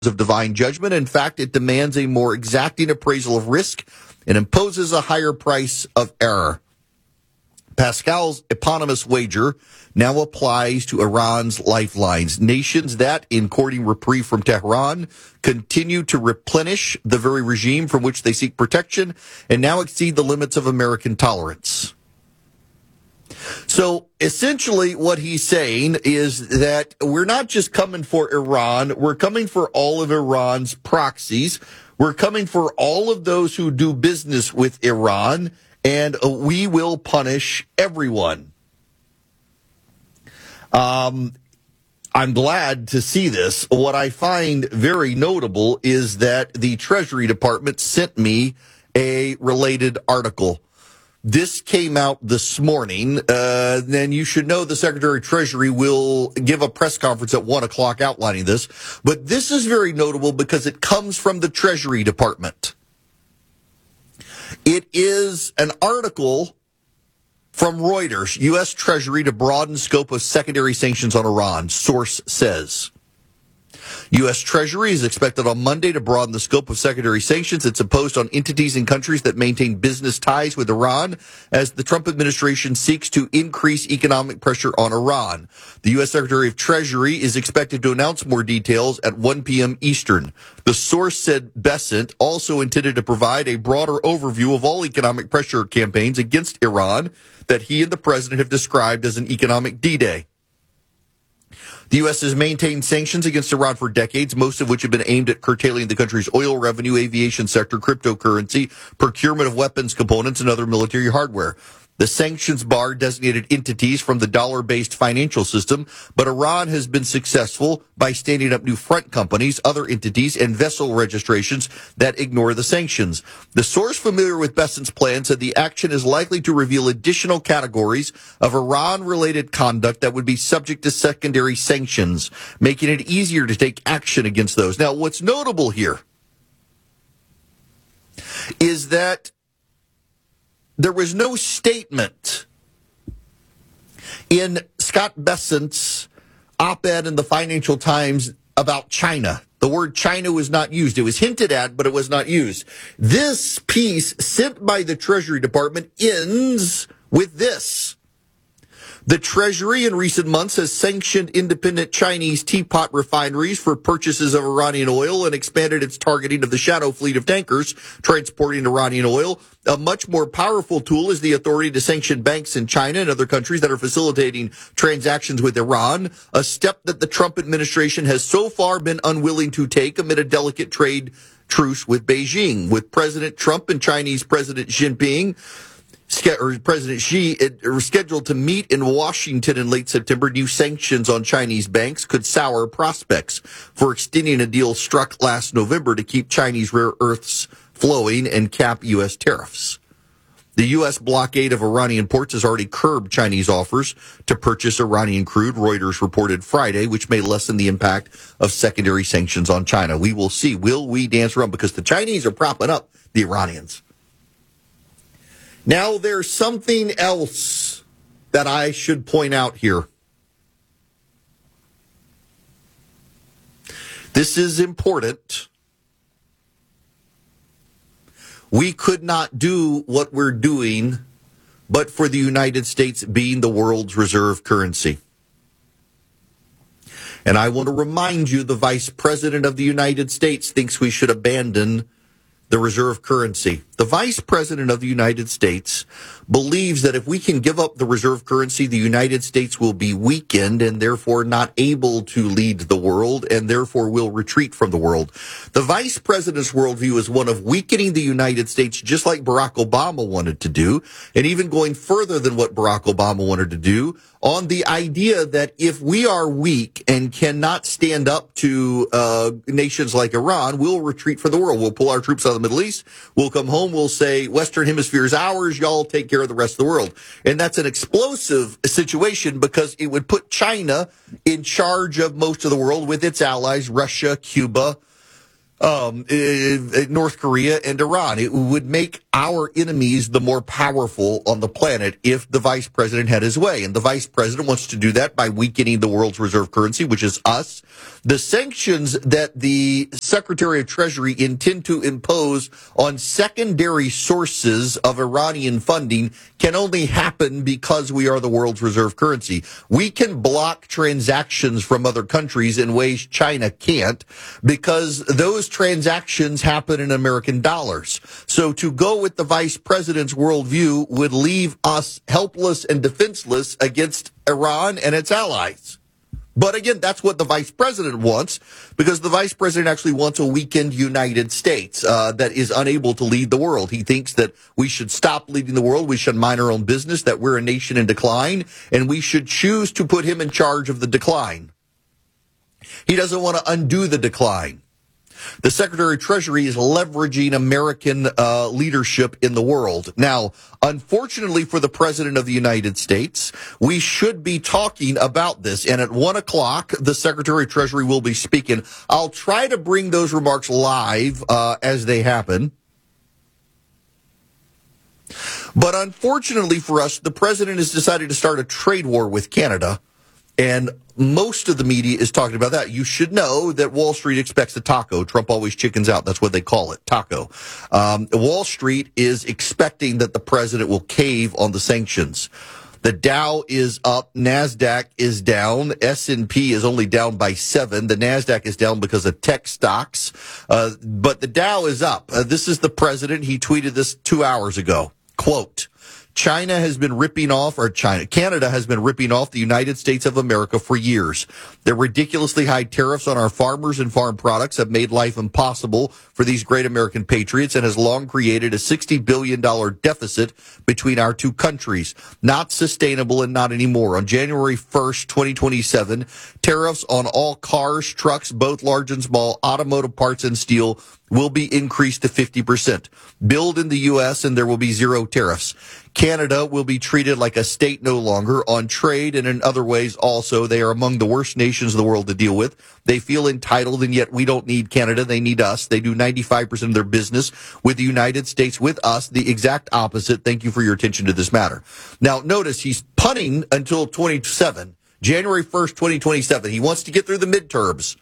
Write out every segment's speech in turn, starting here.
of divine judgment. In fact, it demands a more exacting appraisal of risk and imposes a higher price of error. Pascal's eponymous wager now applies to Iran's lifelines. Nations that, in courting reprieve from Tehran, continue to replenish the very regime from which they seek protection and now exceed the limits of American tolerance. So essentially what he's saying is that we're not just coming for Iran, we're coming for all of Iran's proxies. We're coming for all of those who do business with Iran, and we will punish everyone. I'm glad to see this. What I find very notable is that the Treasury Department sent me a related article. This came out this morning. Then you should know the Secretary of Treasury will give a press conference at 1 o'clock outlining this. But this is very notable because it comes from the Treasury Department. It is an article from Reuters, U.S. Treasury to broaden scope of secondary sanctions on Iran, source says. U.S. Treasury is expected on Monday to broaden the scope of secondary sanctions it's imposed on entities and countries that maintain business ties with Iran as the Trump administration seeks to increase economic pressure on Iran. The U.S. Secretary of Treasury is expected to announce more details at 1 p.m. Eastern. The source said Bessent also intended to provide a broader overview of all economic pressure campaigns against Iran that he and the president have described as an economic D-Day. The U.S. has maintained sanctions against Iran for decades, most of which have been aimed at curtailing the country's oil revenue, aviation sector, cryptocurrency, procurement of weapons components, and other military hardware. The sanctions bar designated entities from the dollar-based financial system, but Iran has been successful by standing up new front companies, other entities, and vessel registrations that ignore the sanctions. The source familiar with Bessent's plan said the action is likely to reveal additional categories of Iran-related conduct that would be subject to secondary sanctions, making it easier to take action against those. Now, what's notable here is that there was no statement in Scott Bessent's op-ed in the Financial Times about China. The word China was not used. It was hinted at, but it was not used. This piece sent by the Treasury Department ends with this. The Treasury in recent months has sanctioned independent Chinese teapot refineries for purchases of Iranian oil and expanded its targeting of the shadow fleet of tankers transporting Iranian oil. A much more powerful tool is the authority to sanction banks in China and other countries that are facilitating transactions with Iran, a step that the Trump administration has so far been unwilling to take amid a delicate trade truce with Beijing. With President Trump and Chinese President Jinping President Xi are scheduled to meet in Washington in late September, new sanctions on Chinese banks could sour prospects for extending a deal struck last November to keep Chinese rare earths flowing and cap U.S. tariffs. The U.S. blockade of Iranian ports has already curbed Chinese offers to purchase Iranian crude, Reuters reported Friday, which may lessen the impact of secondary sanctions on China. We will see. Will we dance around? Because the Chinese are propping up the Iranians. Now, there's something else that I should point out here. This is important. We could not do what we're doing but for the United States being the world's reserve currency. And I want to remind you, the Vice President of the United States thinks we should abandon the reserve currency. The Vice President of the United States believes that if we can give up the reserve currency, the United States will be weakened and therefore not able to lead the world and therefore will retreat from the world. The Vice President's worldview is one of weakening the United States just like Barack Obama wanted to do, and even going further than what Barack Obama wanted to do, on the idea that if we are weak and cannot stand up to nations like Iran, we'll retreat from the world. We'll pull our troops out of the Middle East. We'll come home. We'll say, Western Hemisphere is ours. Y'all take care of the rest of the world. And that's an explosive situation because it would put China in charge of most of the world with its allies, Russia, Cuba, North Korea, and Iran. It would make our enemies the more powerful on the planet if the vice president had his way. And the vice president wants to do that by weakening the world's reserve currency, which is us. The sanctions that the Secretary of Treasury intend to impose on secondary sources of Iranian funding can only happen because we are the world's reserve currency. We can block transactions from other countries in ways China can't because those transactions happen in American dollars. So to go with the vice president's worldview would leave us helpless and defenseless against Iran and its allies. But again, that's what the vice president wants, because the vice president actually wants a weakened United States that is unable to lead the world. He thinks that we should stop leading the world, we should mind our own business, that we're a nation in decline, and we should choose to put him in charge of the decline. He doesn't want to undo the decline. The Secretary of Treasury is leveraging American leadership in the world. Now, unfortunately for the President of the United States, we should be talking about this. And at 1 o'clock, the Secretary of Treasury will be speaking. I'll try to bring those remarks live as they happen. But unfortunately for us, the President has decided to start a trade war with Canada. And most of the media is talking about that. You should know that Wall Street expects a taco. Trump always chickens out. That's what they call it, taco. Wall Street is expecting that the president will cave on the sanctions. The Dow is up. NASDAQ is down. S&P is only down by 7. The NASDAQ is down because of tech stocks. But the Dow is up. This is the president. He tweeted this 2 hours ago. Quote, Canada has been ripping off the United States of America for years. Their ridiculously high tariffs on our farmers and farm products have made life impossible for these great American patriots and has long created a $60 billion deficit between our two countries. Not sustainable and not anymore. On January 1st, 2027, tariffs on all cars, trucks, both large and small, automotive parts and steel will be increased to 50%. Build in the U.S. and there will be zero tariffs. Canada will be treated like a state no longer. On trade and in other ways also, they are among the worst nations in the world to deal with. They feel entitled, and yet we don't need Canada. They need us. They do 95% of their business with the United States, with us, the exact opposite. Thank you for your attention to this matter. Now, notice he's punting until 27, January 1st, 2027. He wants to get through the midterms.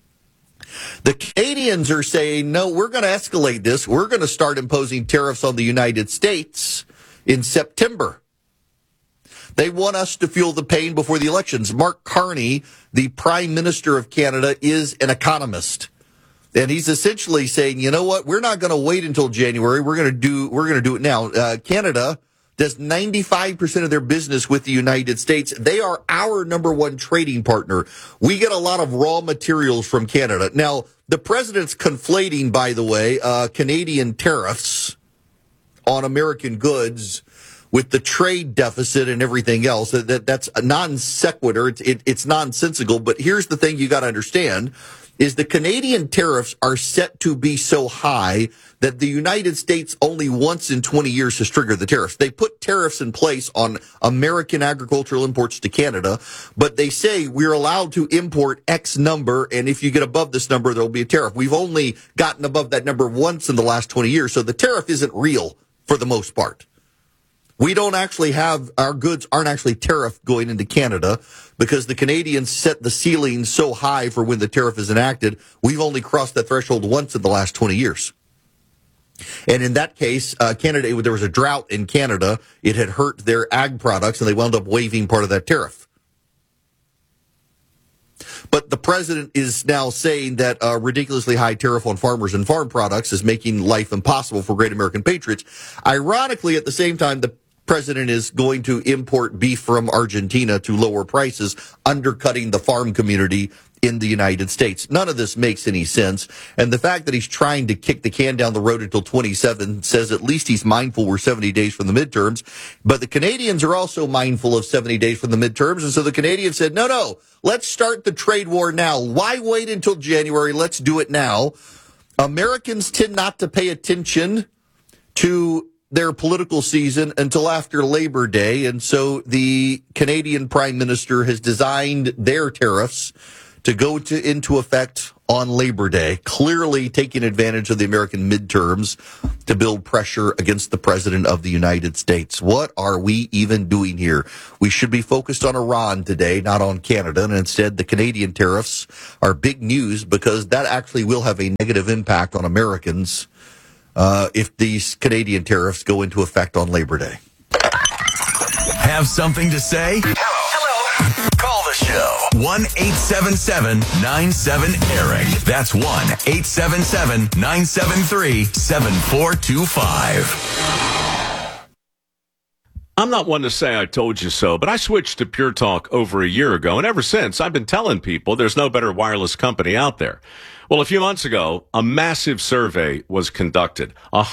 The Canadians are saying, no, we're going to escalate this. We're going to start imposing tariffs on the United States in September. They want us to feel the pain before the elections. Mark Carney, the Prime Minister of Canada, is an economist. And he's essentially saying, you know what, we're not going to wait until January. We're going to do it now. Canada does 95% of their business with the United States. They are our number one trading partner. We get a lot of raw materials from Canada. Now, the president's conflating, by the way, Canadian tariffs on American goods with the trade deficit and everything else. That's a non sequitur. It's nonsensical. But here's the thing you got to understand is the Canadian tariffs are set to be so high that the United States only once in 20 years has triggered the tariffs. They put tariffs in place on American agricultural imports to Canada, but they say we're allowed to import X number, and if you get above this number, there'll be a tariff. We've only gotten above that number once in the last 20 years, so the tariff isn't real for the most part. We don't actually have, our goods aren't actually tariffed going into Canada because the Canadians set the ceiling so high for when the tariff is enacted. We've only crossed that threshold once in the last 20 years. And in that case, Canada, there was a drought in Canada. It had hurt their ag products and they wound up waiving part of that tariff. But the president is now saying that a ridiculously high tariff on farmers and farm products is making life impossible for great American patriots. Ironically, at the same time, the president is going to import beef from Argentina to lower prices, undercutting the farm community in the United States. None of this makes any sense. And the fact that he's trying to kick the can down the road until 27 says at least he's mindful we're 70 days from the midterms. But the Canadians are also mindful of 70 days from the midterms. And so the Canadians said, no, let's start the trade war now. Why wait until January? Let's do it now. Americans tend not to pay attention to their political season until after Labor Day. And so the Canadian Prime Minister has designed their tariffs to go into effect on Labor Day, clearly taking advantage of the American midterms to build pressure against the President of the United States. What are we even doing here? We should be focused on Iran today, not on Canada, and instead the Canadian tariffs are big news because that actually will have a negative impact on Americans if these Canadian tariffs go into effect on Labor Day. Have something to say? Hello. Call the show. 1-877-97-ERIC. That's 1-877-973-7425. I'm not one to say I told you so, but I switched to Pure Talk over a year ago, and ever since, I've been telling people there's no better wireless company out there. Well, a few months ago, a massive survey was conducted.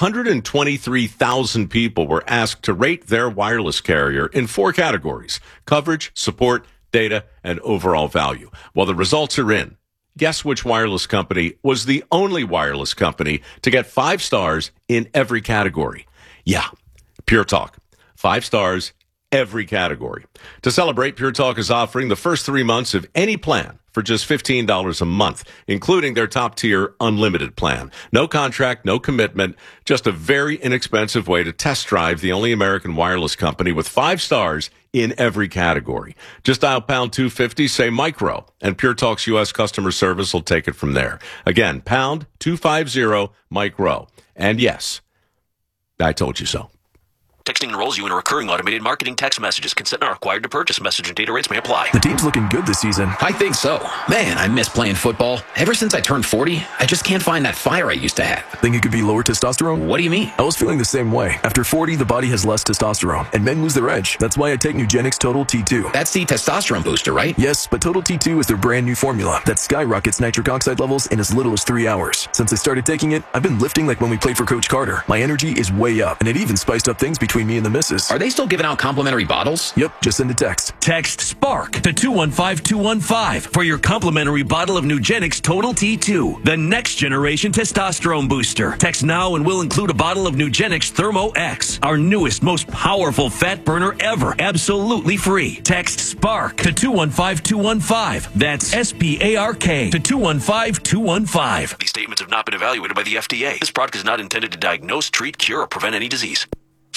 123,000 people were asked to rate their wireless carrier in 4 categories: coverage, support, data, and overall value. Well, the results are in. Guess which wireless company was the only wireless company to get 5 stars in every category? Yeah, Pure Talk. 5 stars, every category. To celebrate, Pure Talk is offering the first 3 months of any plan for just $15 a month, including their top-tier unlimited plan. No contract, no commitment, just a very inexpensive way to test drive the only American wireless company with 5 stars in every category. Just dial pound 250, say micro, and Pure Talk's U.S. customer service will take it from there. Again, pound 250 micro. And yes, I told you so. Texting enrolls you in a recurring automated marketing text messages. Consent not required to purchase. Message and data rates may apply. The team's looking good this season. I think so. Man, I miss playing football. Ever since I turned 40, I just can't find that fire I used to have. Think it could be lower testosterone? What do you mean? I was feeling the same way. After 40, the body has less testosterone, and men lose their edge. That's why I take Nugenix Total T2. That's the testosterone booster, right? Yes, but Total T2 is their brand new formula that skyrockets nitric oxide levels in as little as 3 hours. Since I started taking it, I've been lifting like when we played for Coach Carter. My energy is way up, and it even spiced up things between me and the missus. Are they still giving out complimentary bottles? Yep, just send a text. Text SPARK to 215-215 for your complimentary bottle of Nugenix Total T2, the next generation testosterone booster. Text now and we'll include a bottle of Nugenix Thermo X, our newest, most powerful fat burner ever, absolutely free. Text SPARK to 215-215. That's SPARK to 215-215. These statements have not been evaluated by the FDA. This product is not intended to diagnose, treat, cure, or prevent any disease.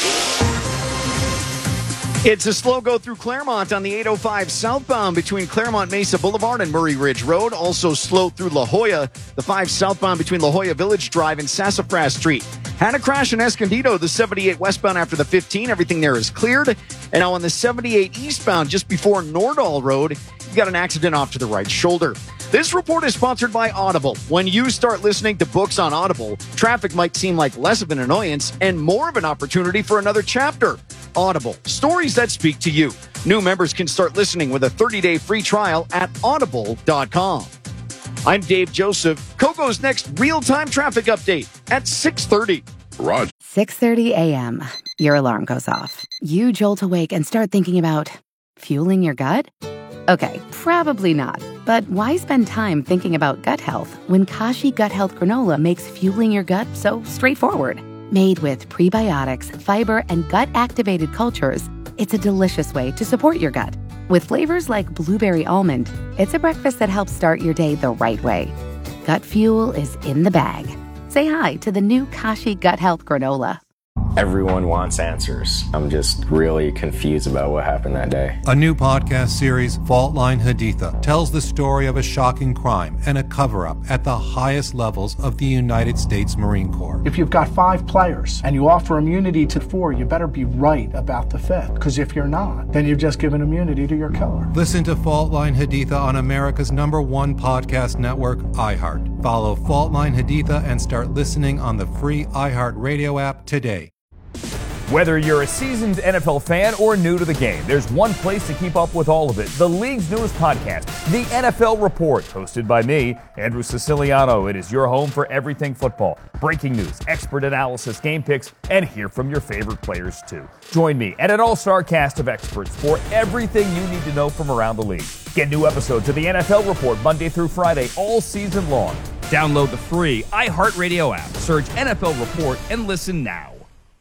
It's a slow go through Claremont on the 805 southbound between Claremont Mesa Boulevard and Murray Ridge Road. Also slow through La Jolla, the 5 southbound between La Jolla Village Drive and Sassafras Street. Had a crash in Escondido, the 78 westbound after the 15. Everything there is cleared. And now on the 78 eastbound just before Nordahl Road, you got an accident off to the right shoulder. This report is sponsored by Audible. When you start listening to books on Audible, traffic might seem like less of an annoyance and more of an opportunity for another chapter. Audible, stories that speak to you. New members can start listening with a 30-day free trial at audible.com. I'm Dave Joseph. Coco's next real-time traffic update at 6:30. Roger. 6:30 a.m. Your alarm goes off. You jolt awake and start thinking about fueling your gut? Okay, probably not. But why spend time thinking about gut health when Kashi Gut Health Granola makes fueling your gut so straightforward? Made with prebiotics, fiber, and gut-activated cultures, it's a delicious way to support your gut. With flavors like blueberry almond, it's a breakfast that helps start your day the right way. Gut fuel is in the bag. Say hi to the new Kashi Gut Health Granola. Everyone wants answers. I'm just really confused about what happened that day. A new podcast series, Fault Line Haditha, tells the story of a shocking crime and a cover-up at the highest levels of the United States Marine Corps. If you've got 5 players and you offer immunity to 4, you better be right about the 5th. Because if you're not, then you've just given immunity to your killer. Listen to Fault Line Haditha on America's #1 podcast network, iHeart. Follow Fault Line Haditha and start listening on the free iHeart Radio app today. Whether you're a seasoned NFL fan or new to the game, there's one place to keep up with all of it. The league's newest podcast, The NFL Report, hosted by me, Andrew Siciliano. It is your home for everything football. Breaking news, expert analysis, game picks, and hear from your favorite players too. Join me and an all-star cast of experts for everything you need to know from around the league. Get new episodes of The NFL Report Monday through Friday all season long. Download the free iHeartRadio app, search NFL Report, and listen now.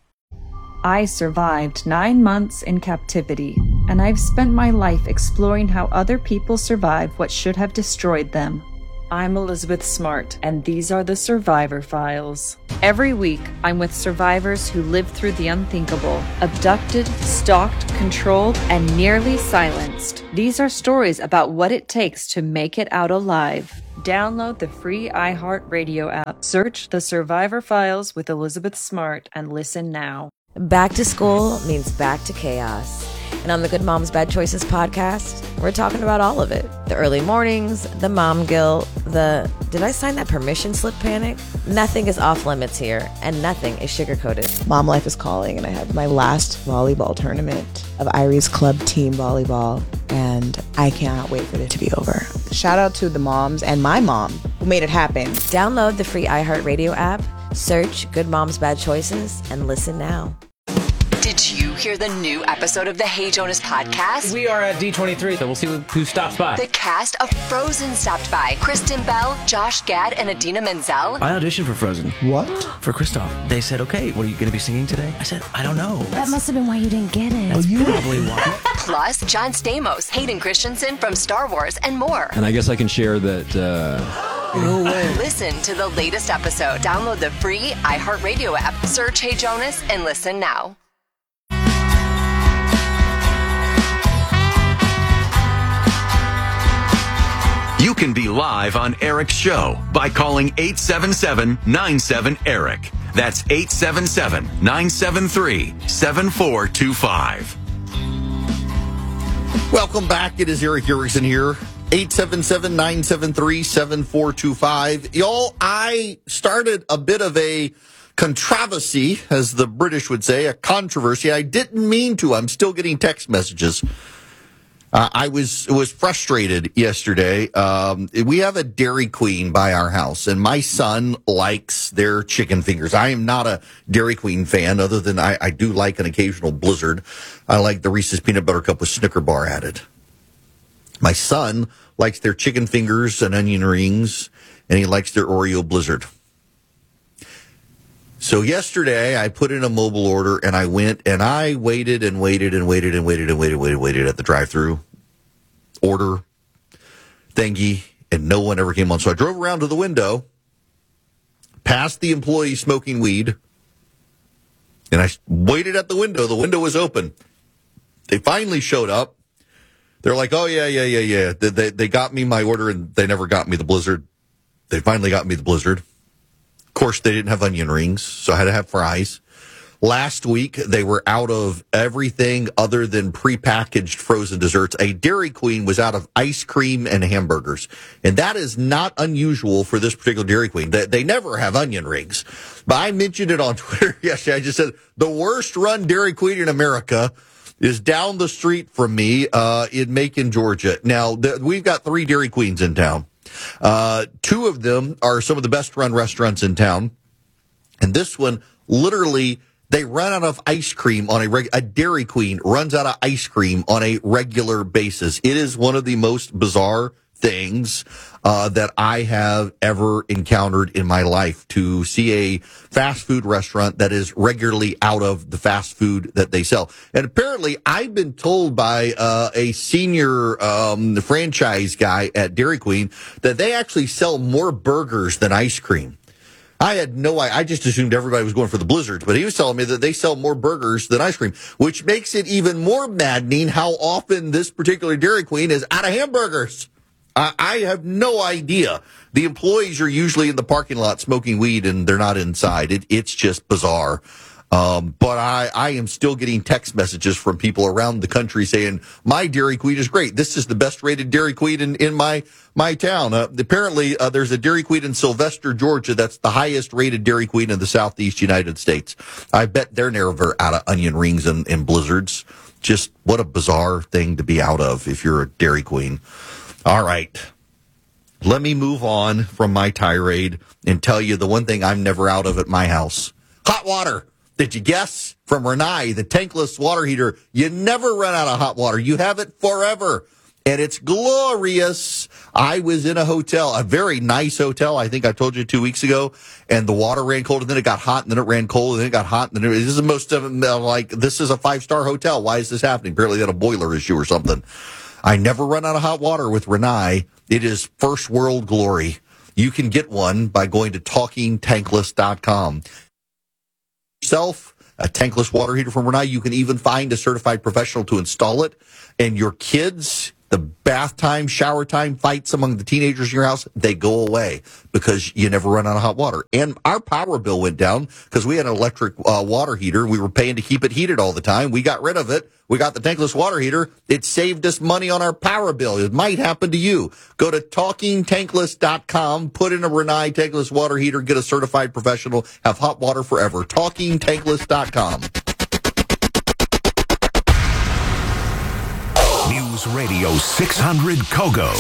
I survived 9 months in captivity, and I've spent my life exploring how other people survive what should have destroyed them. I'm Elizabeth Smart, and these are the Survivor Files. Every week, I'm with survivors who lived through the unthinkable, abducted, stalked, controlled, and nearly silenced. These are stories about what it takes to make it out alive. Download the free iHeartRadio app. Search The Survivor Files with Elizabeth Smart and listen now. Back to school means back to chaos. And on the Good Moms Bad Choices podcast, we're talking about all of it. The early mornings, the mom guilt, the did I sign that permission slip panic? Nothing is off limits here, and nothing is sugar-coated. Mom life is calling, and I have my last volleyball tournament of Irie's Club team volleyball, and I cannot wait for it to be over. Shout out to the moms and my mom who made it happen. Download the free iHeartRadio app, search Good Moms Bad Choices, and listen now. Did you hear the new episode of the Hey Jonas podcast? We are at D23, so we'll see who stops by. The cast of Frozen stopped by. Kristen Bell, Josh Gad, and Idina Menzel. I auditioned for Frozen. What? For Kristoff. They said, okay, what are you going to be singing today? I said, I don't know. That must have been why you didn't get it. That's probably why. Plus, John Stamos, Hayden Christensen from Star Wars, and more. And I guess I can share that... No way. Listen to the latest episode. Download the free iHeartRadio app. Search Hey Jonas and listen now. You can be live on Eric's show by calling 877-97-ERIC. That's 877-973-7425. Welcome back. It is Eric Erickson here. 877-973-7425. Y'all, I started a bit of a controversy, as the British would say, a controversy. I didn't mean to. I'm still getting text messages. I was frustrated yesterday. We have a Dairy Queen by our house, and my son likes their chicken fingers. I am not a Dairy Queen fan, other than I do like an occasional Blizzard. I like the Reese's Peanut Butter Cup with Snicker bar added. My son likes their chicken fingers and onion rings, and he likes their Oreo Blizzard. So yesterday, I put in a mobile order, and I went, and I waited at the drive-thru order thingy, and no one ever came on. So I drove around to the window, past the employee smoking weed, and I waited at the window. The window was open. They finally showed up. They're like, oh, yeah. They got me my order, and they never got me the Blizzard. They finally got me the Blizzard. Of course, they didn't have onion rings, so I had to have fries. Last week, they were out of everything other than prepackaged frozen desserts. A Dairy Queen was out of ice cream and hamburgers. And that is not unusual for this particular Dairy Queen. They never have onion rings. But I mentioned it on Twitter yesterday. I just said, the worst run Dairy Queen in America is down the street from me in Macon, Georgia. Now, we've got 3 Dairy Queens in town. 2 of them are some of the best run restaurants in town. And this one, literally, they run out of ice cream on a Dairy Queen runs out of ice cream on a regular basis. It is one of the most bizarre things that I have ever encountered in my life, to see a fast food restaurant that is regularly out of the fast food that they sell. And apparently, I've been told by a senior franchise guy at Dairy Queen that they actually sell more burgers than ice cream. I had no idea. I just assumed everybody was going for the Blizzards, but he was telling me that they sell more burgers than ice cream, which makes it even more maddening how often this particular Dairy Queen is out of hamburgers. I have no idea. The employees are usually in the parking lot smoking weed, and they're not inside. It's just bizarre. But I am still getting text messages from people around the country saying, my Dairy Queen is great. This is the best rated Dairy Queen in my town. Apparently, there's a Dairy Queen in Sylvester, Georgia. That's the highest rated Dairy Queen in the Southeast United States. I bet they're never out of onion rings and Blizzards. Just what a bizarre thing to be out of if you're a Dairy Queen. All right. Let me move on from my tirade and tell you the one thing I'm never out of at my house. Hot water. Did you guess? From Rinnai, the tankless water heater. You never run out of hot water. You have it forever. And it's glorious. I was in a hotel, a very nice hotel. I think I told you 2 weeks ago. And the water ran cold, and then it got hot, and then it ran cold, and then it got hot. And then this is the most of them, like, this is a 5-star hotel. Why is this happening? Apparently they had a boiler issue or something. I never run out of hot water with Rinnai. It is first world glory. You can get one by going to TalkingTankless.com. Yourself a tankless water heater from Rinnai. You can even find a certified professional to install it. And your kids, the bath time, shower time fights among the teenagers in your house, they go away because you never run out of hot water. And our power bill went down because we had an electric water heater. We were paying to keep it heated all the time. We got rid of it. We got the tankless water heater. It saved us money on our power bill. It might happen to you. Go to TalkingTankless.com, put in a Rinnai tankless water heater, get a certified professional, have hot water forever. TalkingTankless.com. News Radio 600 Kogo.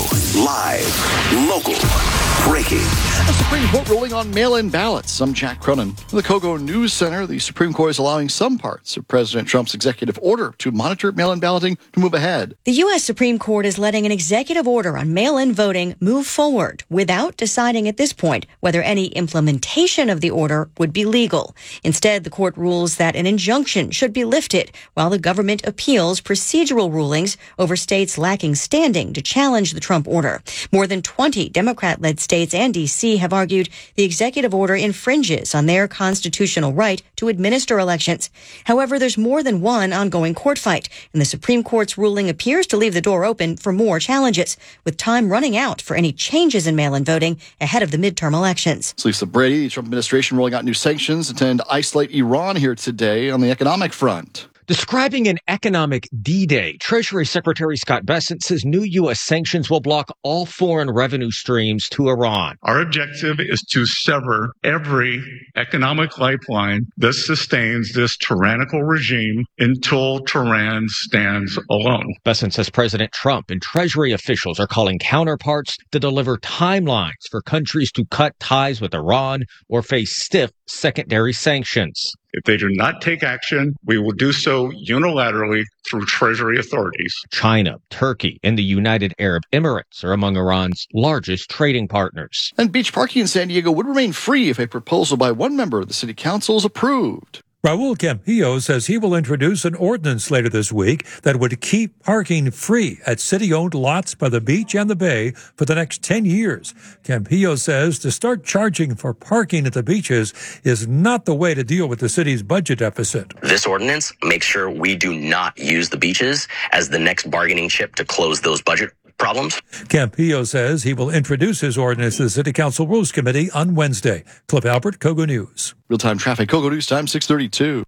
Live, local, breaking. A Supreme Court ruling on mail-in ballots. I'm Jack Cronin. In the Kogo News Center, the Supreme Court is allowing some parts of President Trump's executive order to monitor mail-in balloting to move ahead. The U.S. Supreme Court is letting an executive order on mail-in voting move forward without deciding at this point whether any implementation of the order would be legal. Instead, the court rules that an injunction should be lifted while the government appeals procedural rulings over states lacking standing to challenge the Trump order. More than 20 Democrat-led states and D.C. have argued the executive order infringes on their constitutional right to administer elections. However, there's more than one ongoing court fight, and the Supreme Court's ruling appears to leave the door open for more challenges, with time running out for any changes in mail-in voting ahead of the midterm elections. Lisa Brady, the Trump administration rolling out new sanctions intended to isolate Iran here today on the economic front. Describing an economic D-Day, Treasury Secretary Scott Bessent says new U.S. sanctions will block all foreign revenue streams to Iran. Our objective is to sever every economic lifeline that sustains this tyrannical regime until Tehran stands alone. Bessent says President Trump and Treasury officials are calling counterparts to deliver timelines for countries to cut ties with Iran or face stiff secondary sanctions. If they do not take action, we will do so unilaterally through Treasury authorities. China, Turkey, and the United Arab Emirates are among Iran's largest trading partners. And beach parking in San Diego would remain free if a proposal by one member of the city council is approved. Raul Campillo says he will introduce an ordinance later this week that would keep parking free at city-owned lots by the beach and the bay for the next 10 years. Campillo says to start charging for parking at the beaches is not the way to deal with the city's budget deficit. This ordinance makes sure we do not use the beaches as the next bargaining chip to close those budget problems. Campillo says he will introduce his ordinance to the City Council Rules Committee on Wednesday. Cliff Albert, Kogo News. Real-time traffic, Kogo News time, 6:32.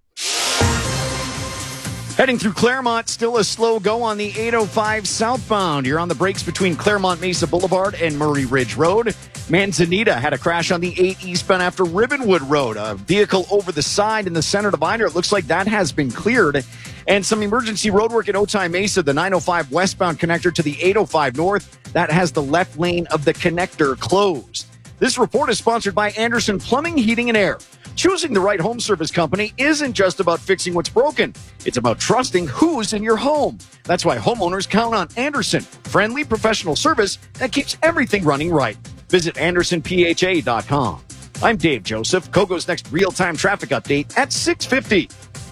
Heading through Claremont, still a slow go on the 805 southbound. You're on the brakes between Claremont Mesa Boulevard and Murray Ridge Road. Manzanita had a crash on the 8 eastbound after Ribbonwood Road. A vehicle over the side in the center divider. It looks like that has been cleared. And some emergency roadwork at Otay Mesa, the 905 westbound connector to the 805 north. That has the left lane of the connector closed. This report is sponsored by Anderson Plumbing, Heating, and Air. Choosing the right home service company isn't just about fixing what's broken. It's about trusting who's in your home. That's why homeowners count on Anderson. Friendly, professional service that keeps everything running right. Visit AndersonPHA.com. I'm Dave Joseph. Kogo's next real-time traffic update at 6:50.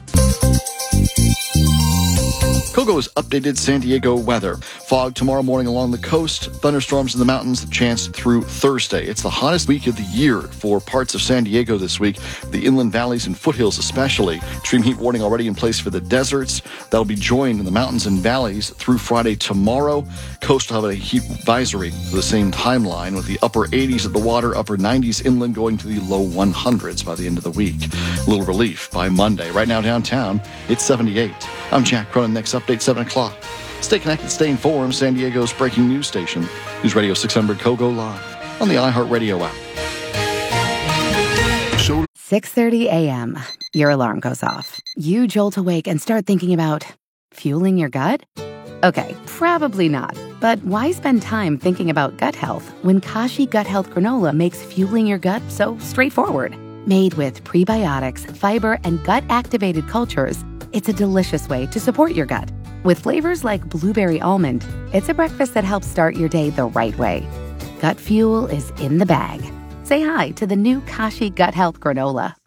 Kogo's updated San Diego weather. Fog tomorrow morning along the coast, thunderstorms in the mountains, the chance through Thursday. It's the hottest week of the year for parts of San Diego this week, the inland valleys and foothills especially. Extreme heat warning already in place for the deserts. That'll be joined in the mountains and valleys through Friday tomorrow. Coast will have a heat advisory for the same timeline with the upper 80s at the water, upper 90s inland going to the low 100s by the end of the week. A little relief by Monday. Right now downtown, it's 78. I'm Jack Cronin. Next update, 7 o'clock. Stay connected, stay informed. San Diego's breaking news station. News Radio 600 Kogo live on the iHeartRadio app. 6:30 a.m. Your alarm goes off. You jolt awake and start thinking about fueling your gut? Okay, probably not. But why spend time thinking about gut health when Kashi Gut Health Granola makes fueling your gut so straightforward? Made with prebiotics, fiber, and gut-activated cultures, it's a delicious way to support your gut. With flavors like blueberry almond, it's a breakfast that helps start your day the right way. Gut fuel is in the bag. Say hi to the new Kashi Gut Health Granola.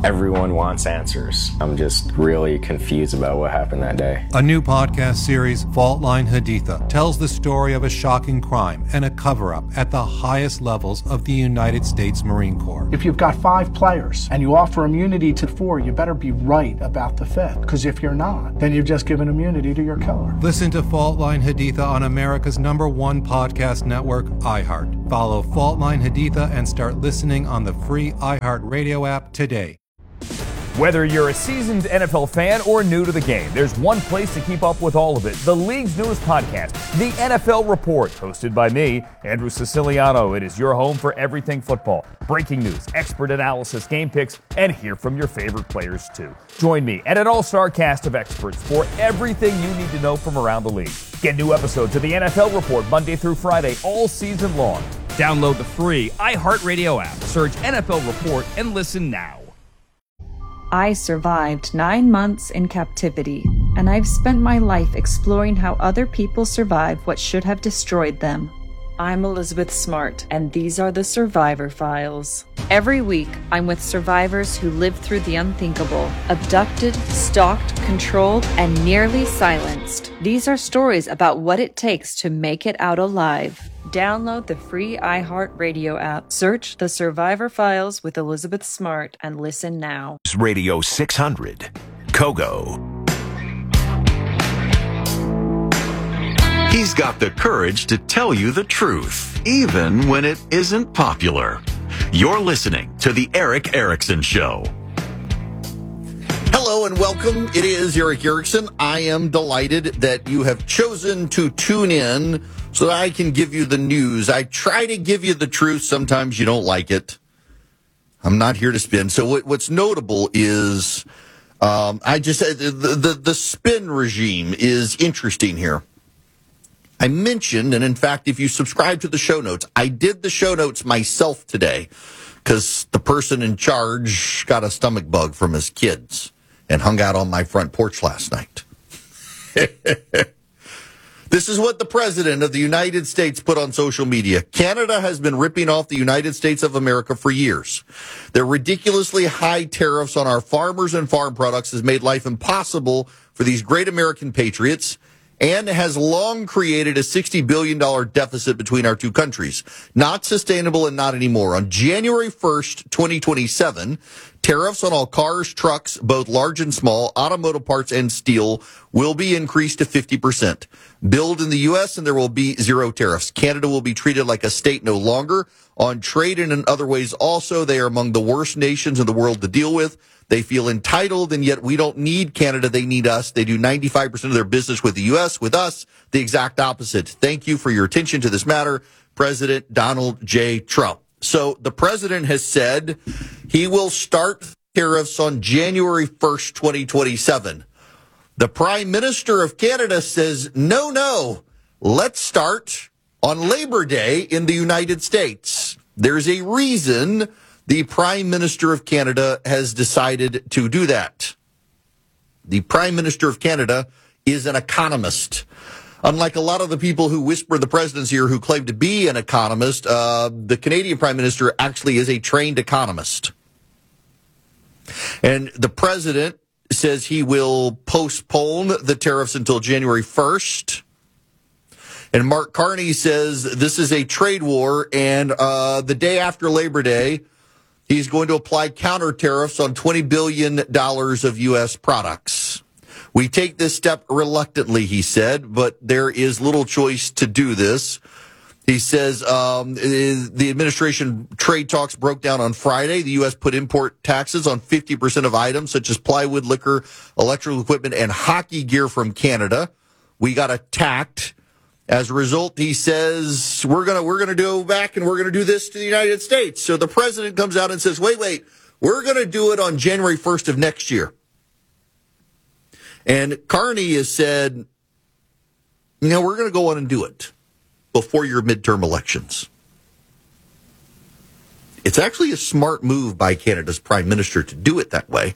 Everyone wants answers. I'm just really confused about what happened that day. A new podcast series, Fault Line Haditha, tells the story of a shocking crime and a cover-up at the highest levels of the United States Marine Corps. If you've got 5 players and you offer immunity to 4, you better be right about the 5th. Because if you're not, then you've just given immunity to your killer. Listen to Fault Line Haditha on America's #1 podcast network, iHeart. Follow Fault Line Haditha and start listening on the free iHeart Radio app today. Whether you're a seasoned NFL fan or new to the game, there's one place to keep up with all of it. The league's newest podcast, The NFL Report, hosted by me, Andrew Siciliano. It is your home for everything football. Breaking news, expert analysis, game picks, and hear from your favorite players too. Join me and an all-star cast of experts for everything you need to know from around the league. Get new episodes of The NFL Report Monday through Friday all season long. Download the free iHeartRadio app. Search NFL Report and listen now. I survived 9 months in captivity, and I've spent my life exploring how other people survived what should have destroyed them. I'm Elizabeth Smart, and these are the Survivor Files. Every week, I'm with survivors who lived through the unthinkable, abducted, stalked, controlled, and nearly silenced. These are stories about what it takes to make it out alive. Download the free iHeartRadio app. Search The Survivor Files with Elizabeth Smart and listen now. Radio 600, Kogo. He's got the courage to tell you the truth, even when it isn't popular. You're listening to The Eric Erickson Show. Hello and welcome. It is Eric Erickson. I am delighted that you have chosen to tune in so that I can give you the news. I try to give you the truth. Sometimes you don't like it. I'm not here to spin. So what's notable is the spin regime is interesting here. I mentioned, and in fact, if you subscribe to the show notes, I did the show notes myself today because the person in charge got a stomach bug from his kids and hung out on my front porch last night. This is what the president of the United States put on social media. Canada has been ripping off the United States of America for years. Their ridiculously high tariffs on our farmers and farm products has made life impossible for these great American patriots and has long created a $60 billion deficit between our two countries. Not sustainable and not anymore. On January 1st, 2027, tariffs on all cars, trucks, both large and small, automotive parts and steel will be increased to 50%. Build in the U.S. and there will be zero tariffs. Canada will be treated like a state no longer. On trade and in other ways also, they are among the worst nations in the world to deal with. They feel entitled, and yet we don't need Canada. They need us. They do 95% of their business with the U.S., with us, the exact opposite. Thank you for your attention to this matter, President Donald J. Trump. So the president has said he will start tariffs on January 1st, 2027. The Prime Minister of Canada says, no, let's start on Labor Day in the United States. There's a reason the Prime Minister of Canada has decided to do that. The Prime Minister of Canada is an economist. Unlike a lot of the people who whisper the presidency or who claim to be an economist, the Canadian Prime Minister actually is a trained economist. And the president says he will postpone the tariffs until January 1st. And Mark Carney says this is a trade war, and the day after Labor Day, he's going to apply counter tariffs on $20 billion of U.S. products. We take this step reluctantly, he said, but there is little choice to do this. He says the administration trade talks broke down on Friday. The U.S. put import taxes on 50% of items such as plywood, liquor, electrical equipment, and hockey gear from Canada. We got attacked. As a result, he says, we're gonna go back and we're going to do this to the United States. So the president comes out and says, wait, we're going to do it on January 1st of next year. And Carney has said, we're going to go on and do it before your midterm elections. It's actually a smart move by Canada's prime minister to do it that way.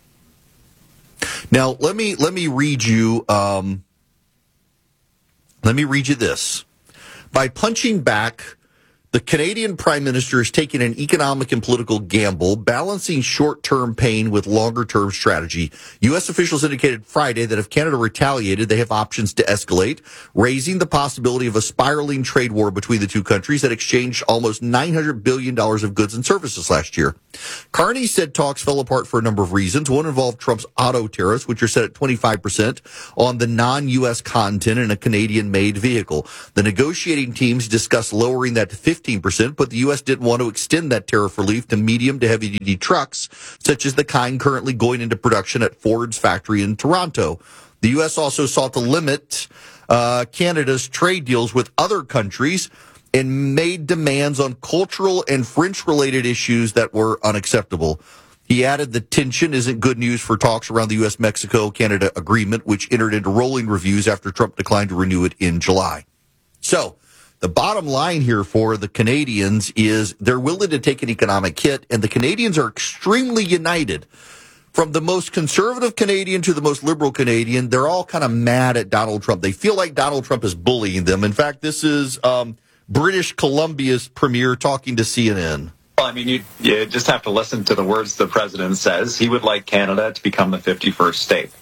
Now, let me read you. Let me read you this. By punching back The Canadian Prime Minister is taking an economic and political gamble, balancing short-term pain with longer-term strategy. U.S. officials indicated Friday that if Canada retaliated, they have options to escalate, raising the possibility of a spiraling trade war between the two countries that exchanged almost $900 billion of goods and services last year. Carney said talks fell apart for a number of reasons. One involved Trump's auto tariffs, which are set at 25% on the non-U.S. content in a Canadian-made vehicle. The negotiating teams discussed lowering that to 15%, but the U.S. didn't want to extend that tariff relief to medium to heavy-duty trucks, such as the kind currently going into production at Ford's factory in Toronto. The U.S. also sought to limit Canada's trade deals with other countries and made demands on cultural and French-related issues that were unacceptable. He added the tension isn't good news for talks around the U.S.-Mexico-Canada agreement, which entered into rolling reviews after Trump declined to renew it in July. So, the bottom line here for the Canadians is they're willing to take an economic hit, and the Canadians are extremely united. From the most conservative Canadian to the most liberal Canadian, they're all kind of mad at Donald Trump. They feel like Donald Trump is bullying them. In fact, this is British Columbia's premier talking to CNN. Well, I mean, you just have to listen to the words the president says. He would like Canada to become the 51st state.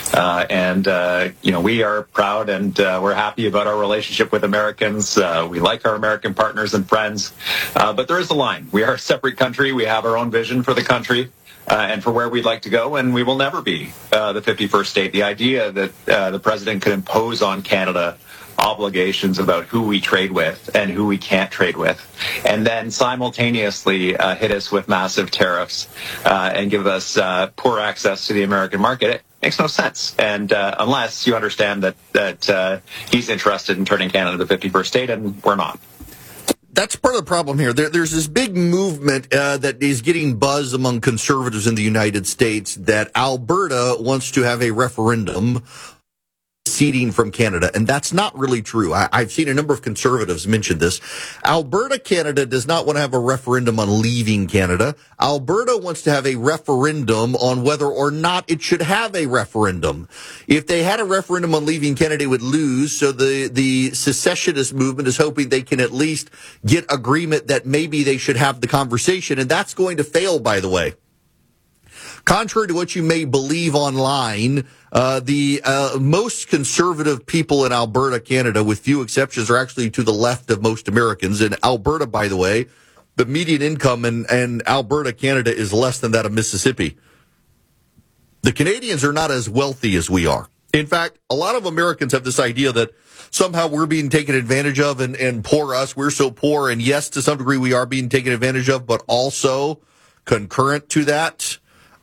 We are proud and we're happy about our relationship with Americans. We like our American partners and friends. But there is a line. We are a separate country. We have our own vision for the country and for where we'd like to go, and we will never be the 51st state. The idea that the president could impose on Canada obligations about who we trade with and who we can't trade with, and then simultaneously hit us with massive tariffs and give us poor access to the American market, it makes no sense. And unless you understand that he's interested in turning Canada the 51st state, and we're not. That's part of the problem here. There's this big movement that is getting buzz among conservatives in the United States that Alberta wants to have a referendum seceding from Canada, and that's not really true. I've seen a number of conservatives mention this. Alberta, Canada does not want to have a referendum on leaving Canada. Alberta wants to have a referendum on whether or not it should have a referendum. If they had a referendum on leaving Canada, it would lose, so the secessionist movement is hoping they can at least get agreement that maybe they should have the conversation, and that's going to fail, by the way. Contrary to what you may believe online, the most conservative people in Alberta, Canada, with few exceptions, are actually to the left of most Americans. In Alberta, by the way, the median income in Alberta, Canada, is less than that of Mississippi. The Canadians are not as wealthy as we are. In fact, a lot of Americans have this idea that somehow we're being taken advantage of, and poor us, we're so poor. And yes, to some degree we are being taken advantage of, but also concurrent to that,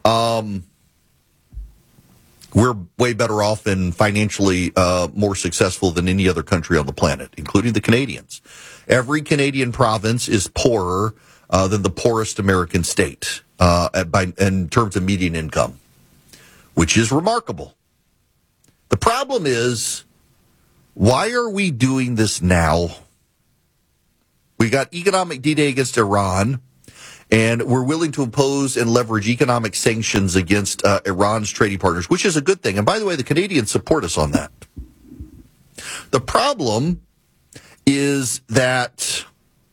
we're way better off and financially more successful than any other country on the planet, including the Canadians. Every Canadian province is poorer than the poorest American state in terms of median income, which is remarkable. The problem is, why are we doing this now? We got economic D-Day against Iran, and we're willing to impose and leverage economic sanctions against Iran's trading partners, which is a good thing. And by the way, the Canadians support us on that. The problem is that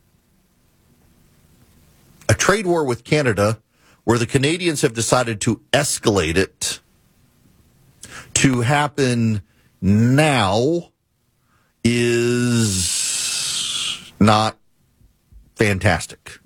a trade war with Canada, where the Canadians have decided to escalate it to happen now, is not fantastic.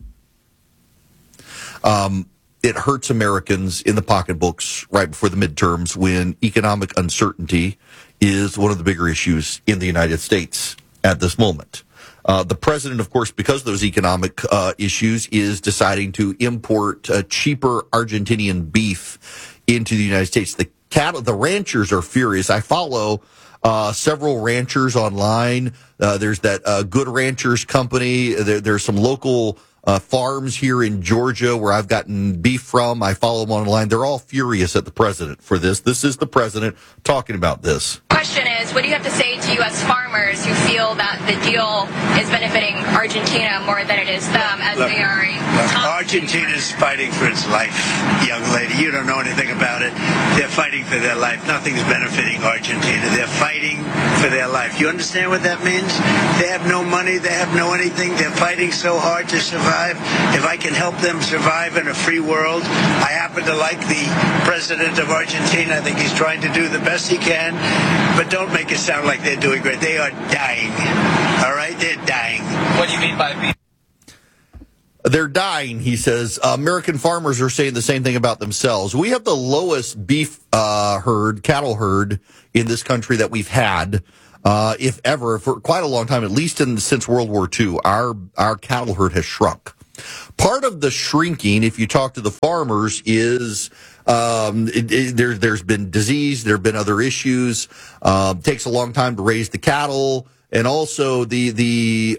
It hurts Americans in the pocketbooks right before the midterms when economic uncertainty is one of the bigger issues in the United States at this moment. The president, of course, because of those economic issues, is deciding to import cheaper Argentinian beef into the United States. The ranchers are furious. I follow several ranchers online. There's that Good Ranchers company. There's some local farms here in Georgia where I've gotten beef from. I follow them online. They're all furious at the president for this. This is the president talking about this. Question is, what do you have to say to U.S. farmers farmers who feel that the deal is benefiting Argentina more than it is them, as they are Argentina's fighting for its life, young lady. You don't know anything about it. They're fighting for their life. Nothing's benefiting Argentina. They're fighting for their life. You understand what that means? They have no money. They have no anything. They're fighting so hard to survive. If I can help them survive in a free world, I happen to like the president of Argentina. I think he's trying to do the best he can, but don't make it sound like they're doing great. They are dying. All right? They're dying. What do you mean by being? They're dying, he says. American farmers are saying the same thing about themselves. We have the lowest beef cattle herd in this country that we've had, if ever, for quite a long time, at least since World War II. Our cattle herd has shrunk. Part of the shrinking, if you talk to the farmers, is there's been disease, there have been other issues. Takes a long time to raise the cattle, and also the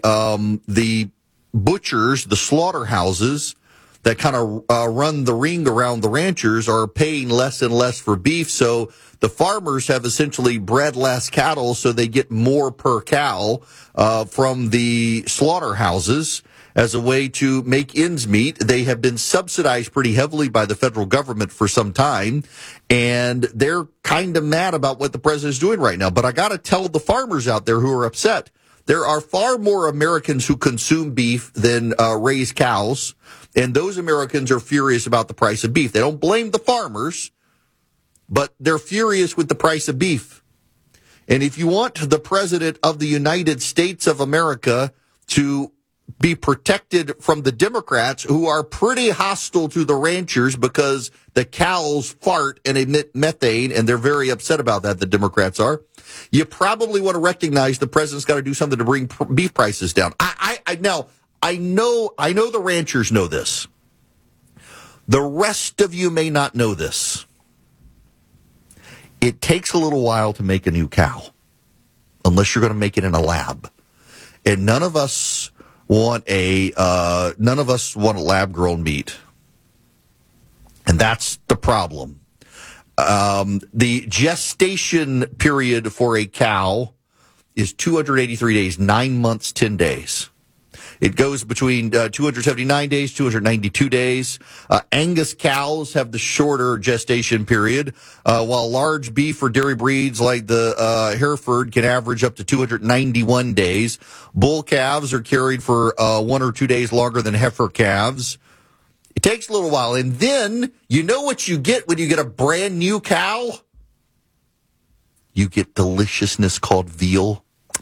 butchers, the slaughterhouses that kind of run the ring around the ranchers are paying less and less for beef. So the farmers have essentially bred less cattle, so they get more per cow from the slaughterhouses as a way to make ends meet. They have been subsidized pretty heavily by the federal government for some time, and they're kind of mad about what the president's doing right now. But I got to tell the farmers out there who are upset, there are far more Americans who consume beef than raise cows, and those Americans are furious about the price of beef. They don't blame the farmers, but they're furious with the price of beef. And if you want the president of the United States of America to be protected from the Democrats, who are pretty hostile to the ranchers because the cows fart and emit methane, and they're very upset about that, the Democrats are, you probably want to recognize the president's got to do something to bring beef prices down. Now, I know the ranchers know this. The rest of you may not know this. It takes a little while to make a new cow, unless you're going to make it in a lab. And none of us want lab-grown meat. And that's the problem. The gestation period for a cow is 283 days, 9 months, 10 days. It goes between 279 days, 292 days. Angus cows have the shorter gestation period, while large beef or dairy breeds like the Hereford can average up to 291 days. Bull calves are carried for 1 or 2 days longer than heifer calves. It takes a little while. And then, you know what you get when you get a brand new cow? You get deliciousness called veal.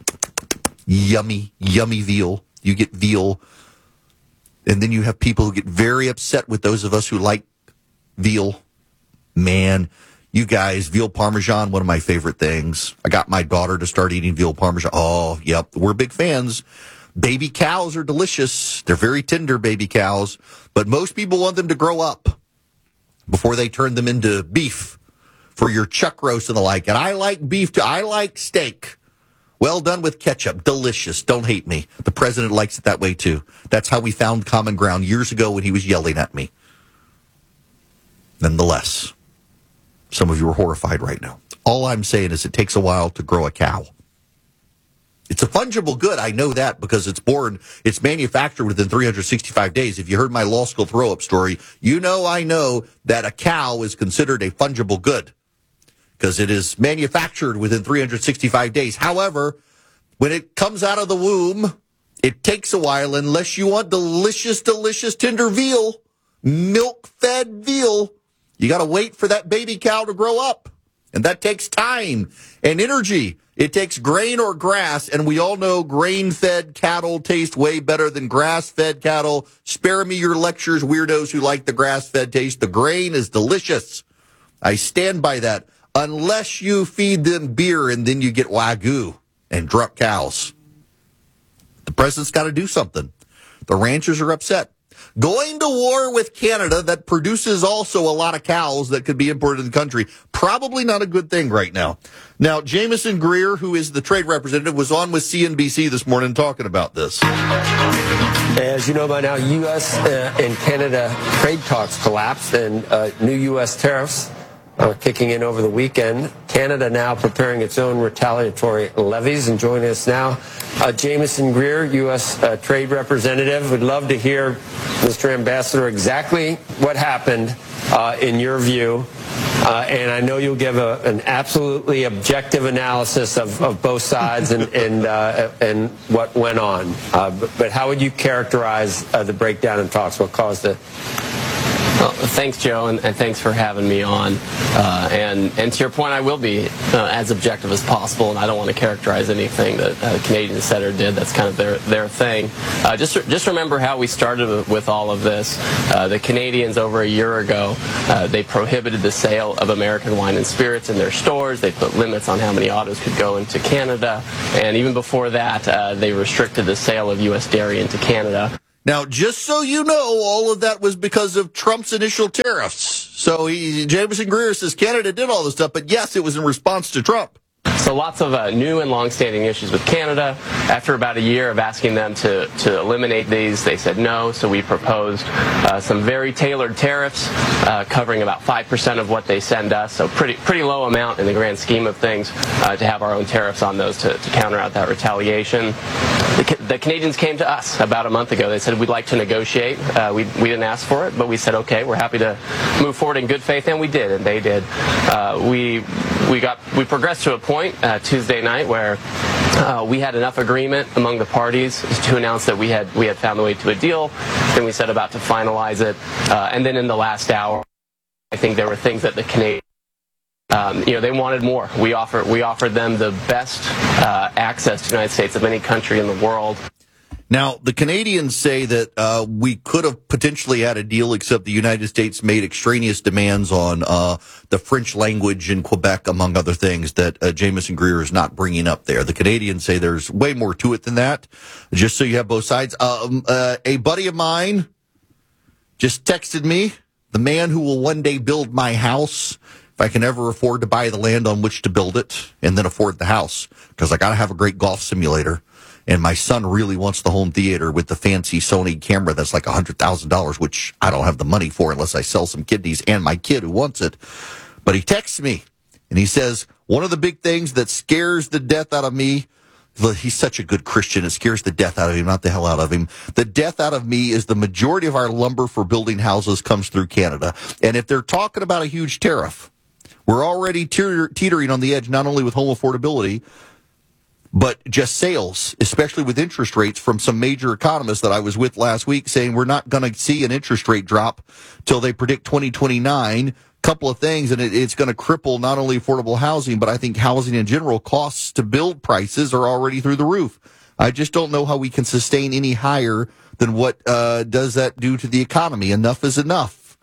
Yummy, yummy veal. You get veal. And then you have people who get very upset with those of us who like veal. Man, you guys, veal parmesan, one of my favorite things. I got my daughter to start eating veal parmesan. Oh, yep, we're big fans. Baby cows are delicious. They're very tender baby cows. But most people want them to grow up before they turn them into beef for your chuck roast and the like. And I like beef too. I like steak. Well done with ketchup. Delicious. Don't hate me. The president likes it that way too. That's how we found common ground years ago when he was yelling at me. Nonetheless, some of you are horrified right now. All I'm saying is it takes a while to grow a cow. It's a fungible good. I know that because it's manufactured within 365 days. If you heard my law school throw-up story, I know that a cow is considered a fungible good because it is manufactured within 365 days. However, when it comes out of the womb, it takes a while unless you want delicious, delicious tender veal, milk-fed veal. You got to wait for that baby cow to grow up, and that takes time and energy. It takes grain or grass, and we all know grain-fed cattle taste way better than grass-fed cattle. Spare me your lectures, weirdos who like the grass-fed taste. The grain is delicious. I stand by that, unless you feed them beer and then you get Wagyu and drunk cows. The president's got to do something. The ranchers are upset. Going to war with Canada that produces also a lot of cows that could be imported in the country. Probably not a good thing right now. Now, Jameson Greer, who is the trade representative, was on with CNBC this morning talking about this. As you know by now, U.S. and Canada trade talks collapsed and new U.S. tariffs kicking in over the weekend. Canada now preparing its own retaliatory levies. And joining us now, Jamieson Greer, U.S. Trade Representative. We'd love to hear, Mr. Ambassador, exactly what happened in your view. And I know you'll give an absolutely objective analysis of both sides and what went on. But how would you characterize the breakdown in talks? What caused it? Well, thanks, Joe, and thanks for having me on. And to your point, I will be as objective as possible, and I don't want to characterize anything that the Canadian said or did. That's kind of their thing. Just remember how we started with all of this. The Canadians, over a year ago, they prohibited the sale of American wine and spirits in their stores. They put limits on how many autos could go into Canada. And even before that, they restricted the sale of U.S. dairy into Canada. Now, just so you know, all of that was because of Trump's initial tariffs. So Jamieson Greer says Canada did all this stuff, but yes, it was in response to Trump. So lots of new and long-standing issues with Canada. After about a year of asking them to eliminate these, they said no. So we proposed some very tailored tariffs covering about 5% of what they send us. So pretty low amount in the grand scheme of things to have our own tariffs on those to counter out that retaliation. The Canadians came to us about a month ago. They said we'd like to negotiate. We didn't ask for it, but we said okay, we're happy to move forward in good faith, and we did, and they did. We progressed to a point Tuesday night where we had enough agreement among the parties to announce that we had found the way to a deal. Then we set about to finalize it, and then in the last hour, I think there were things that the Canadians. They wanted more. We offered them the best access to the United States of any country in the world. Now, the Canadians say that we could have potentially had a deal, except the United States made extraneous demands on the French language in Quebec, among other things, that Jamieson Greer is not bringing up there. The Canadians say there's way more to it than that, just so you have both sides. A buddy of mine just texted me, the man who will one day build my house, if I can ever afford to buy the land on which to build it and then afford the house, because I got to have a great golf simulator. And my son really wants the home theater with the fancy Sony camera that's like $100,000, which I don't have the money for unless I sell some kidneys and my kid who wants it. But he texts me and he says, one of the big things that scares the death out of me, he's such a good Christian, it scares the death out of him, not the hell out of him. The death out of me is the majority of our lumber for building houses comes through Canada. And if they're talking about a huge tariff, we're already teetering on the edge, not only with home affordability, but just sales, especially with interest rates, from some major economists that I was with last week saying we're not going to see an interest rate drop till they predict 2029. Couple of things, and it's going to cripple not only affordable housing, but I think housing in general. Costs to build prices are already through the roof. I just don't know how we can sustain any higher than what does that do to the economy. Enough is enough.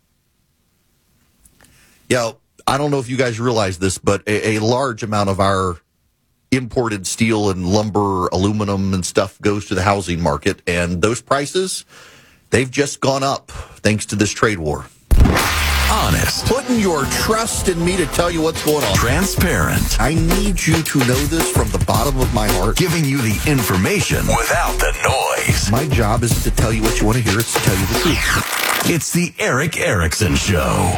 Yeah, I don't know if you guys realize this, but a large amount of our imported steel and lumber, aluminum and stuff goes to the housing market, and those prices, they've just gone up thanks to this trade war. Honest. Putting your trust in me to tell you what's going on. Transparent. I need you to know this from the bottom of my heart. Giving you the information without the noise. My job isn't to tell you what you want to hear, it's to tell you the truth. It's the Erick Erickson Show.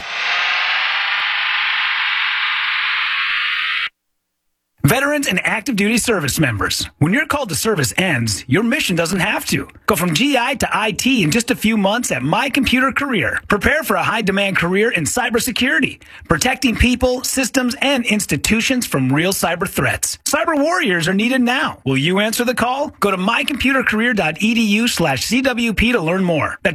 Veterans and active duty service members. When your call to service ends, your mission doesn't have to. Go from GI to IT in just a few months at My Computer Career. Prepare for a high-demand career in cybersecurity, protecting people, systems, and institutions from real cyber threats. Cyber warriors are needed now. Will you answer the call? Go to mycomputercareer.edu/CWP to learn more. That's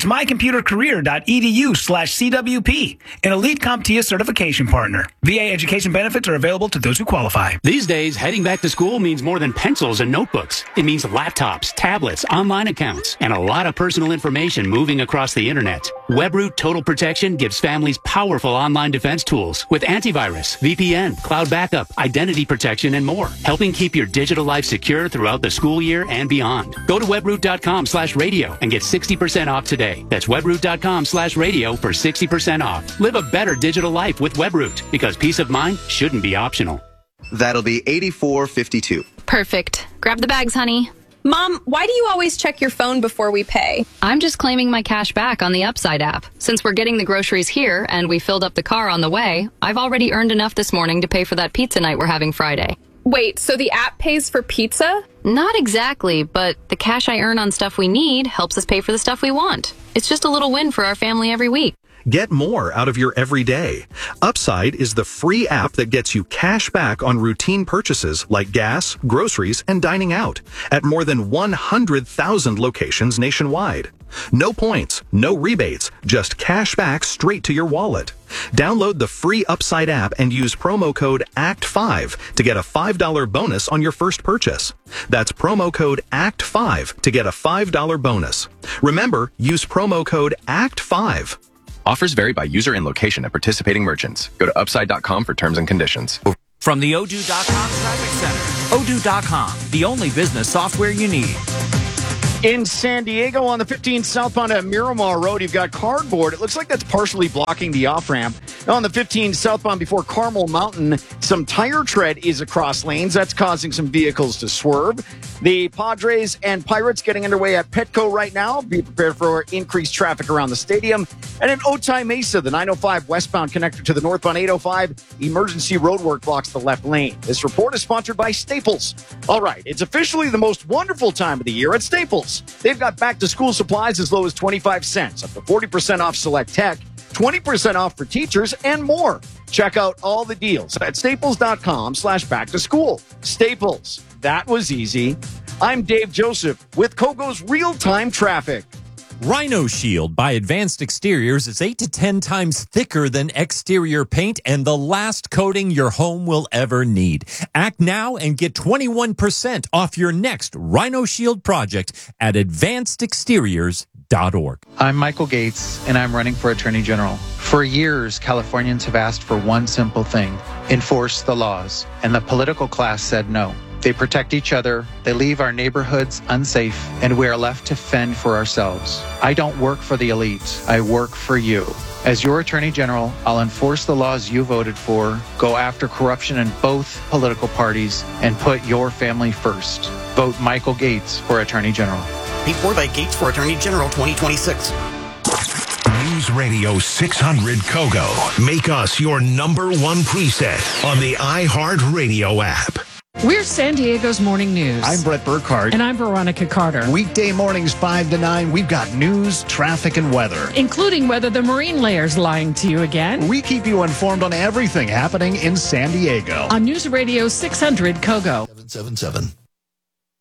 mycomputercareer.edu/CWP, an elite CompTIA certification partner. VA education benefits are available to those who qualify. These days, heading back to school means more than pencils and notebooks. It means laptops, tablets, online accounts, and a lot of personal information moving across the internet. Webroot Total Protection gives families powerful online defense tools with antivirus, VPN, cloud backup, identity protection, and more, helping keep your digital life secure throughout the school year and beyond. Go to webroot.com/radio and get 60% off today. That's webroot.com/radio for 60% off. Live a better digital life with Webroot, because peace of mind shouldn't be optional. That'll be $84.52. Perfect. Grab the bags, honey. Mom, why do you always check your phone before we pay? I'm just claiming my cash back on the Upside app. Since we're getting the groceries here and we filled up the car on the way, I've already earned enough this morning to pay for that pizza night we're having Friday. Wait, so the app pays for pizza? Not exactly, but the cash I earn on stuff we need helps us pay for the stuff we want. It's just a little win for our family every week. Get more out of your everyday. Upside is the free app that gets you cash back on routine purchases like gas, groceries, and dining out at more than 100,000 locations nationwide. No points, no rebates, just cash back straight to your wallet. Download the free Upside app and use promo code ACT5 to get a $5 bonus on your first purchase. That's promo code ACT5 to get a $5 bonus. Remember, use promo code ACT5. Offers vary by user and location at participating merchants. Go to upside.com for terms and conditions. From the Odoo.com Traffic Center. Odoo.com, the only business software you need. In San Diego on the 15 southbound at Miramar Road, you've got cardboard. It looks like that's partially blocking the off-ramp. On the 15 southbound before Carmel Mountain, some tire tread is across lanes. That's causing some vehicles to swerve. The Padres and Pirates getting underway at Petco right now. Be prepared for increased traffic around the stadium. And in Otay Mesa, the 905 westbound connector to the northbound 805, emergency roadwork blocks the left lane. This report is sponsored by Staples. All right, it's officially the most wonderful time of the year at Staples. They've got back-to-school supplies as low as 25 cents, up to 40% off select tech, 20% off for teachers, and more. Check out all the deals at staples.com/back-to-school. Staples. That was easy. I'm Dave Joseph with Kogo's real-time traffic. Rhino Shield by Advanced Exteriors is 8 to 10 times thicker than exterior paint and the last coating your home will ever need. Act now and get 21% off your next Rhino Shield project at advancedexteriors.org. I'm Michael Gates, and I'm running for Attorney General. For years, Californians have asked for one simple thing: enforce the laws. And the political class said no. They protect each other, they leave our neighborhoods unsafe, and we are left to fend for ourselves. I don't work for the elite, I work for you. As your Attorney General, I'll enforce the laws you voted for, go after corruption in both political parties, and put your family first. Vote Michael Gates for Attorney General. Paid for by Gates for Attorney General 2026. News Radio 600 Kogo. Make us your number one preset on the iHeartRadio app. We're San Diego's Morning News. I'm Brett Burkhardt. And I'm Veronica Carter. Weekday mornings 5 to 9, we've got news, traffic, and weather. Including whether the Marine Layer's lying to you again. We keep you informed on everything happening in San Diego. On News Radio 600 Kogo. 777.